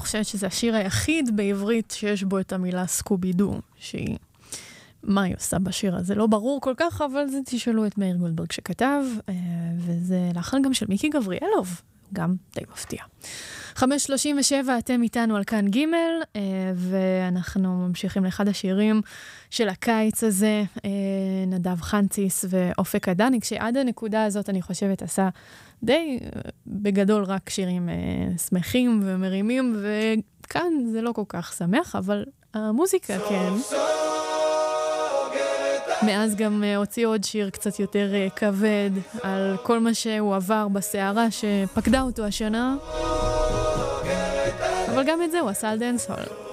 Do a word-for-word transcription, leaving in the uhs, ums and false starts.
חושבת שזה השיר היחיד בעברית שיש בו את המילה סקובידו, שהיא... מה היא עושה בשיר הזה? לא ברור כל כך, אבל זה תשאלו את מאיר גולדברג שכתב, וזה לאחר גם של מיקי גבריאלוב, גם די מפתיע. חמש שלושים ושבע, אתם איתנו על כאן ג', ואנחנו ממשיכים לאחד השירים של הקיץ הזה, נדב חנציס ואופק עדני, כשעד הנקודה הזאת אני חושבת עשה די בגדול רק שירים שמחים ומרימים, וכאן זה לא כל כך שמח, אבל המוזיקה כן. מאז גם הוציא עוד שיר קצת יותר כבד על כל מה שהוא עבר בסערה שפקדה אותו השנה, אבל גם את זה הוא עשה על דנסהול.